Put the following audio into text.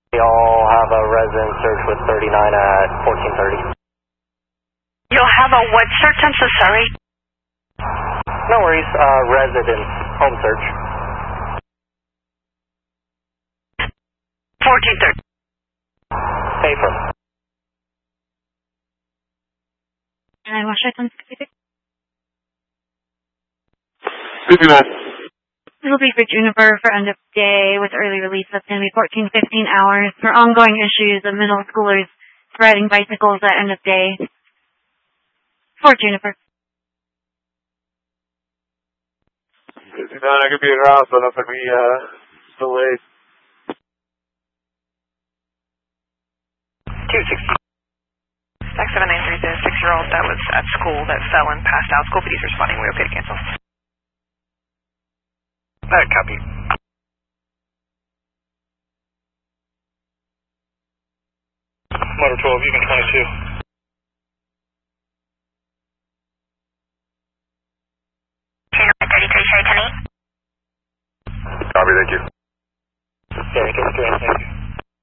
We all have a resident search with 39 at 1430. You'll have a what search? I'm so sorry. No worries, resident home search. 1430. Paper. And Washington 59. It'll be for Juniper for end of day with early release. That's going to be 14-15 hours for ongoing issues of middle schoolers riding bicycles at end of day. For Juniper. 59, I could be around, so that's going to be delayed. 260. Back 793 is a 6-year-old that was at school that fell and passed out. School PD's responding. We're okay to cancel. Copy. Motor 12, even 22. Channel 33, Sherry Tony. Copy, thank you. Sherry 33, thank you.